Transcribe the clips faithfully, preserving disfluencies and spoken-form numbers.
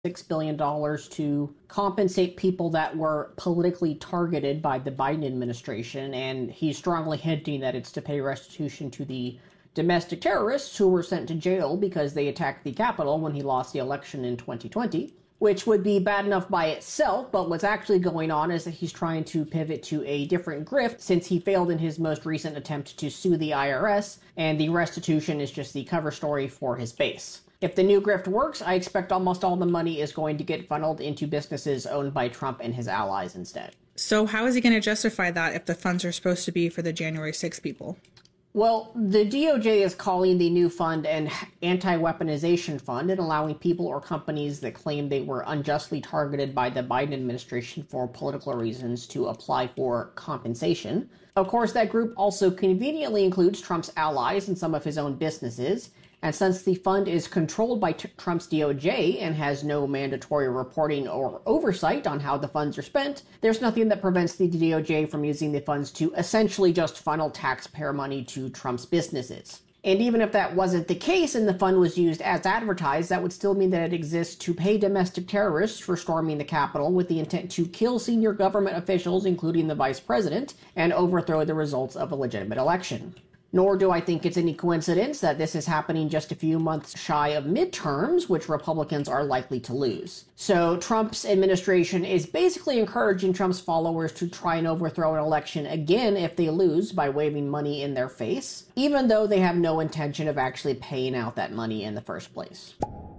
six billion dollars to compensate people that were politically targeted by the Biden administration, and he's strongly hinting that it's to pay restitution to the domestic terrorists who were sent to jail because they attacked the Capitol when he lost the election in twenty twenty, which would be bad enough by itself, but what's actually going on is that he's trying to pivot to a different grift since he failed in his most recent attempt to sue the I R S, and the restitution is just the cover story for his base. If the new grift works, I expect almost all the money is going to get funneled into businesses owned by Trump and his allies instead. So how is he going to justify that if the funds are supposed to be for the January sixth people? Well, the D O J is calling the new fund an anti-weaponization fund and allowing people or companies that claim they were unjustly targeted by the Biden administration for political reasons to apply for compensation. Of course, that group also conveniently includes Trump's allies and some of his own businesses. And since the fund is controlled by t- Trump's D O J and has no mandatory reporting or oversight on how the funds are spent, there's nothing that prevents the D O J from using the funds to essentially just funnel taxpayer money to Trump's businesses. And even if that wasn't the case and the fund was used as advertised, that would still mean that it exists to pay domestic terrorists for storming the Capitol with the intent to kill senior government officials, including the vice president, and overthrow the results of a legitimate election. Nor do I think it's any coincidence that this is happening just a few months shy of midterms, which Republicans are likely to lose. So Trump's administration is basically encouraging Trump's followers to try and overthrow an election again if they lose by waving money in their face, even though they have no intention of actually paying out that money in the first place.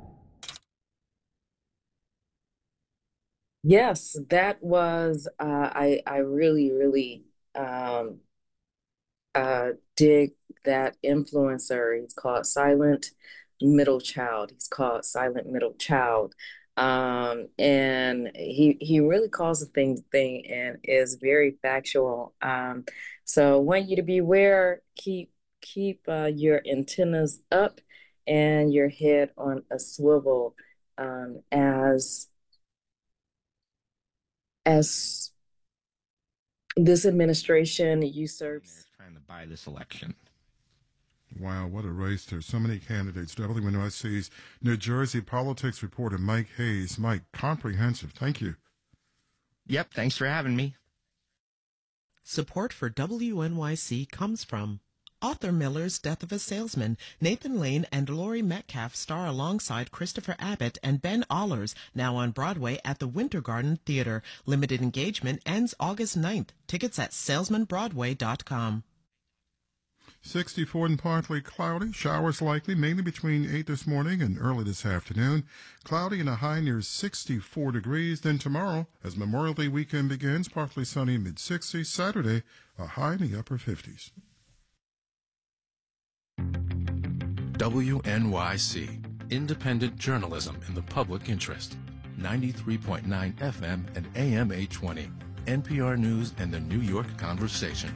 Yes, that was, uh, I, I really, really, um, uh, dig that influencer. He's called Silent Middle Child. He's called Silent Middle Child. Um, and he he really calls the thing thing and is very factual. Um, so I want you to beware, keep keep uh, your antennas up and your head on a swivel um, as as this administration usurps. Trying to buy this election. Wow, what a race. There's so many candidates. W N Y C's New Jersey politics reporter Mike Hayes. Mike, comprehensive. Thank you. Yep, thanks for having me. Support for W N Y C comes from Arthur Miller's Death of a Salesman. Nathan Lane and Laurie Metcalf star alongside Christopher Abbott and Ben Allers, now on Broadway at the Winter Garden Theater. Limited engagement ends August ninth. Tickets at salesman broadway dot com. sixty-four and partly cloudy. Showers likely, mainly between eight this morning and early this afternoon. Cloudy and a high near sixty-four degrees. Then tomorrow, as Memorial Day weekend begins, partly sunny, mid-sixties. Saturday, a high in the upper fifties. W N Y C, independent journalism in the public interest. ninety-three point nine F M and A M eight twenty. N P R News and the New York Conversation.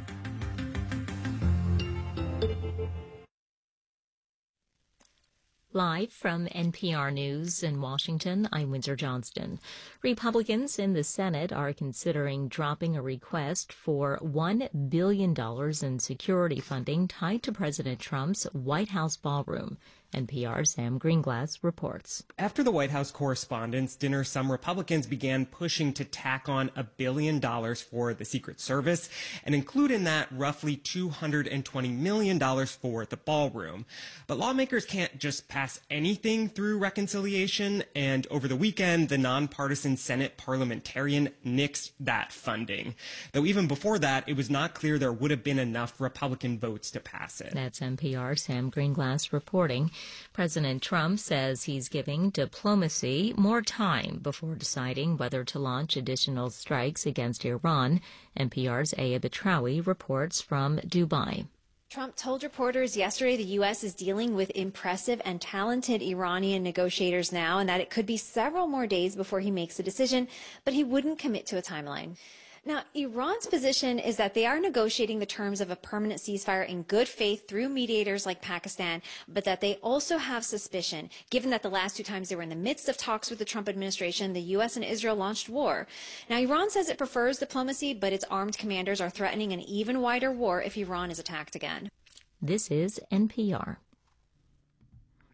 Live from N P R News in Washington, I'm Windsor Johnston. Republicans in the Senate are considering dropping a request for one billion dollars in security funding tied to President Trump's White House ballroom. N P R's Sam Greenglass reports. After the White House Correspondents' Dinner, some Republicans began pushing to tack on a billion dollars for the Secret Service and include in that roughly two hundred twenty million dollars for the ballroom. But lawmakers can't just pass anything through reconciliation, and over the weekend, the nonpartisan Senate parliamentarian nixed that funding. Though even before that, it was not clear there would have been enough Republican votes to pass it. That's N P R's Sam Greenglass reporting. President Trump says he's giving diplomacy more time before deciding whether to launch additional strikes against Iran. N P R's Aya Betrawi reports from Dubai. Trump told reporters yesterday the U S is dealing with impressive and talented Iranian negotiators now, and that it could be several more days before he makes a decision, but he wouldn't commit to a timeline. Now, Iran's position is that they are negotiating the terms of a permanent ceasefire in good faith through mediators like Pakistan, but that they also have suspicion, given that the last two times they were in the midst of talks with the Trump administration, the U S and Israel launched war. Now, Iran says it prefers diplomacy, but its armed commanders are threatening an even wider war if Iran is attacked again. This is N P R.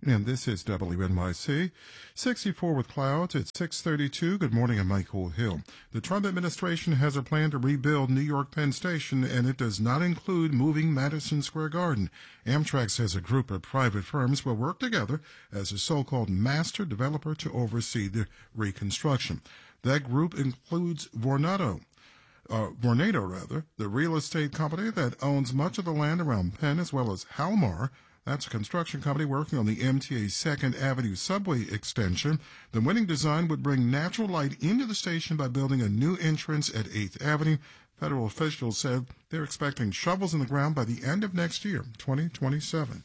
And this is W N Y C. sixty-four with clouds at six thirty-two. Good morning, I'm Michael Hill. The Trump administration has a plan to rebuild New York Penn Station, and it does not include moving Madison Square Garden. Amtrak says a group of private firms will work together as a so-called master developer to oversee the reconstruction. That group includes Vornado. Uh, Vornado, rather, the real estate company that owns much of the land around Penn, as well as Halmar. That's a construction company working on the M T A second Avenue subway extension. The winning design would bring natural light into the station by building a new entrance at eighth Avenue. Federal officials said they're expecting shovels in the ground by the end of next year, twenty twenty-seven.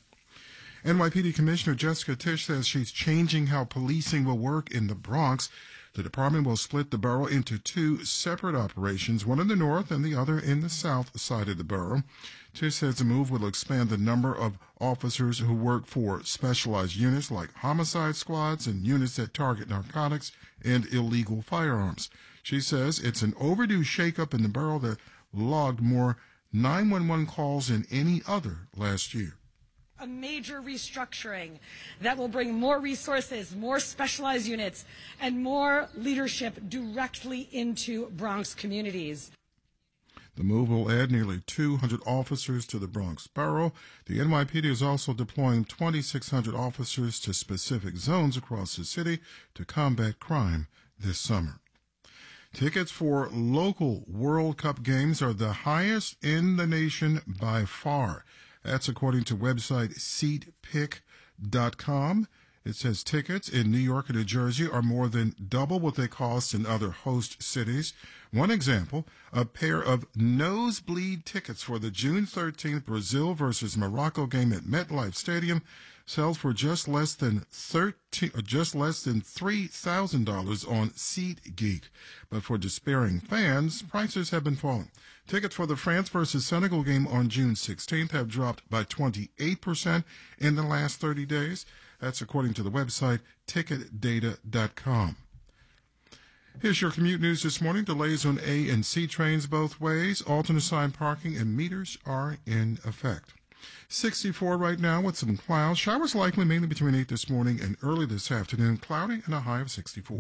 N Y P D Commissioner Jessica Tisch says she's changing how policing will work in the Bronx. The department will split the borough into two separate operations, one in the north and the other in the south side of the borough. Tisch says the move will expand the number of officers who work for specialized units like homicide squads and units that target narcotics and illegal firearms. She says it's an overdue shakeup in the borough that logged more nine one one calls than any other last year. A major restructuring that will bring more resources, more specialized units, and more leadership directly into Bronx communities. The move will add nearly two hundred officers to the Bronx Borough. The N Y P D is also deploying twenty-six hundred officers to specific zones across the city to combat crime this summer. Tickets for local World Cup games are the highest in the nation by far. That's according to website seat pick dot com. It says tickets in New York and New Jersey are more than double what they cost in other host cities. One example, a pair of nosebleed tickets for the June thirteenth Brazil versus Morocco game at MetLife Stadium sells for just less than thirteen, just less than three thousand dollars on SeatGeek. But for despairing fans, prices have been falling. Tickets for the France versus Senegal game on June sixteenth have dropped by twenty-eight percent in the last thirty days. That's according to the website ticket data dot com. Here's your commute news this morning. Delays on A and C trains both ways. Alternate side parking and meters are in effect. sixty-four right now with some clouds. Showers likely mainly between eight this morning and early this afternoon. Cloudy and a high of sixty-four.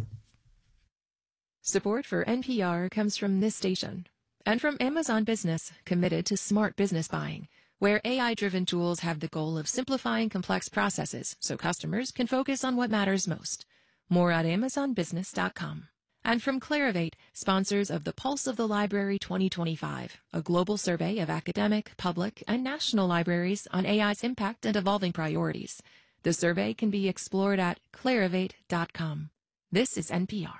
Support for N P R comes from this station and from Amazon Business, committed to smart business buying, where A I-driven tools have the goal of simplifying complex processes so customers can focus on what matters most. More at amazon business dot com. And from Clarivate, sponsors of the Pulse of the Library twenty twenty-five, a global survey of academic, public, and national libraries on A I's impact and evolving priorities. The survey can be explored at clarivate dot com. This is N P R.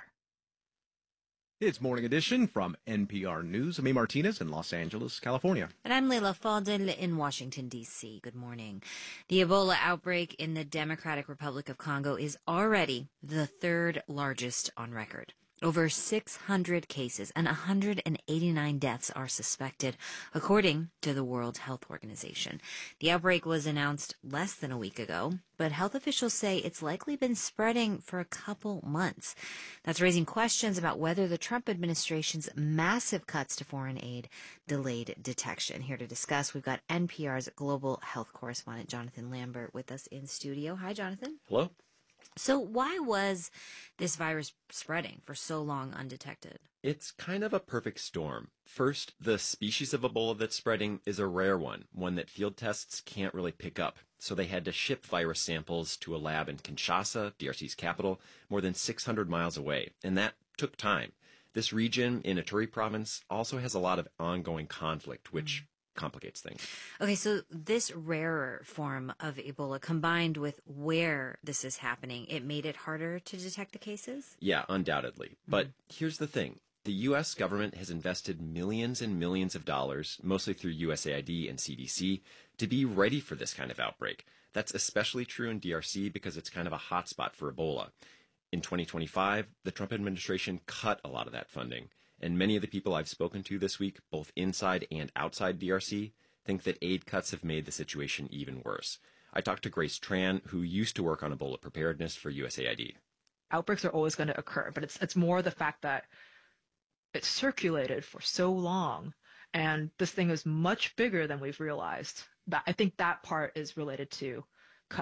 It's Morning Edition from N P R News. I'm A. Martinez in Los Angeles, California. And I'm Leila Fadel in Washington, D C. Good morning. The Ebola outbreak in the Democratic Republic of Congo is already the third largest on record. Over six hundred cases and one hundred eighty-nine deaths are suspected, according to the World Health Organization. The outbreak was announced less than a week ago, but health officials say it's likely been spreading for a couple months. That's raising questions about whether the Trump administration's massive cuts to foreign aid delayed detection. Here to discuss, we've got N P R's global health correspondent Jonathan Lambert with us in studio. Hi, Jonathan. Hello. So why was this virus spreading for so long undetected? It's kind of a perfect storm. First, the species of Ebola that's spreading is a rare one, one that field tests can't really pick up. So they had to ship virus samples to a lab in Kinshasa, D R C's capital, more than six hundred miles away. And that took time. This region in Ituri province also has a lot of ongoing conflict, which mm. complicates things. Okay, so this rarer form of Ebola combined with where this is happening, it made it harder to detect the cases? Yeah, undoubtedly. But mm-hmm. here's the thing. The U S government has invested millions and millions of dollars, mostly through U S A I D and C D C, to be ready for this kind of outbreak. That's especially true in D R C because it's kind of a hotspot for Ebola. In twenty twenty-five, the Trump administration cut a lot of that funding. And many of the people I've spoken to this week, both inside and outside D R C, think that aid cuts have made the situation even worse. I talked to Grace Tran, who used to work on Ebola preparedness for U S A I D. Outbreaks are always going to occur, but it's it's more the fact that it's circulated for so long, and this thing is much bigger than we've realized. That I think that part is related to cuts.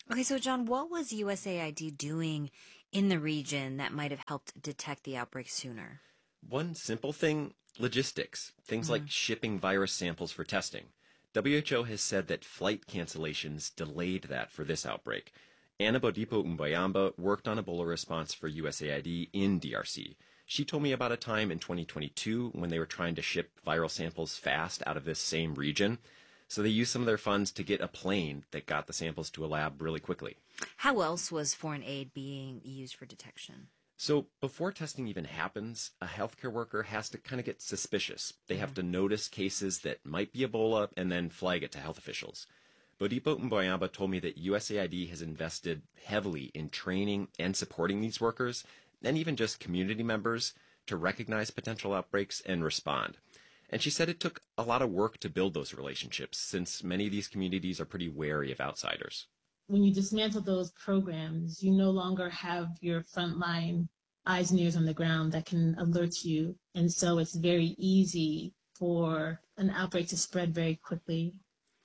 Okay, so John, what was U S A I D doing in the region that might have helped detect the outbreak sooner? One simple thing, logistics, things Mm-hmm. like shipping virus samples for testing. W H O has said that flight cancellations delayed that for this outbreak. Anna Bodipo Umbayamba worked on Ebola response for U S A I D in D R C. She told me about a time in twenty twenty-two when they were trying to ship viral samples fast out of this same region. So they used some of their funds to get a plane that got the samples to a lab really quickly. How else was foreign aid being used for detection? So before testing even happens, a healthcare worker has to kind of get suspicious. They have to notice cases that might be Ebola and then flag it to health officials. Bodipo Mboyamba told me that U S A I D has invested heavily in training and supporting these workers, and even just community members, to recognize potential outbreaks and respond. And she said it took a lot of work to build those relationships, since many of these communities are pretty wary of outsiders. When you dismantle those programs, you no longer have your frontline eyes and ears on the ground that can alert you. And so it's very easy for an outbreak to spread very quickly.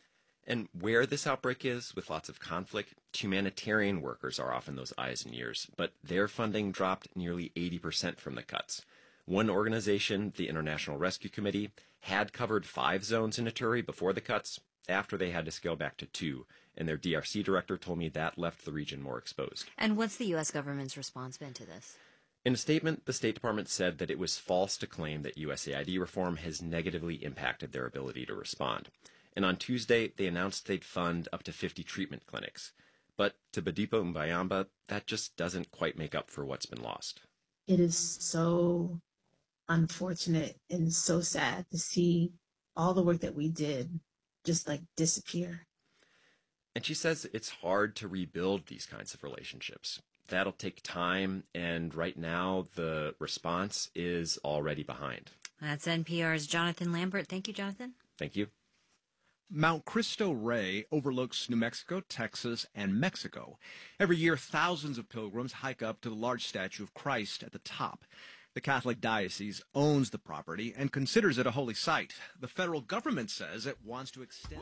And where this outbreak is, with lots of conflict, humanitarian workers are often those eyes and ears, but their funding dropped nearly eighty percent from the cuts. One organization, the International Rescue Committee, had covered five zones in Ituri before the cuts. After they had to scale back to two, and their D R C director told me that left the region more exposed. And what's the U S government's response been to this? In a statement, the State Department said that it was false to claim that U S A I D reform has negatively impacted their ability to respond. And on Tuesday, they announced they'd fund up to fifty treatment clinics. But to Bodipo Mbayamba, that just doesn't quite make up for what's been lost. It is so unfortunate and so sad to see all the work that we did just like disappear. And she says it's hard to rebuild these kinds of relationships. That'll take time, and right now the response is already behind. That's N P R's Jonathan Lambert. Thank you, Jonathan. Thank you. Mount Cristo Rey overlooks New Mexico, Texas, and Mexico. Every year, thousands of pilgrims hike up to the large statue of Christ at the top. The Catholic Diocese owns the property and considers it a holy site. The federal government says it wants to extend